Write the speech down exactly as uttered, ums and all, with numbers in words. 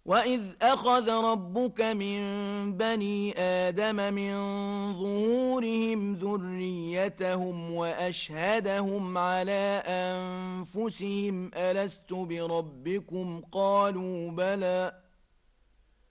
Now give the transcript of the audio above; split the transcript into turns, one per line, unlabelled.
وَإِذْ أَخَذَ رَبُّكَ مِنْ بَنِي آدَمَ مِنْ ظُهُورِهِمْ ذُرِّيَّتَهُمْ وَأَشْهَدَهُمْ عَلَى أَنْفُسِهِمْ أَلَسْتُ بِرَبِّكُمْ قَالُوا بَلَى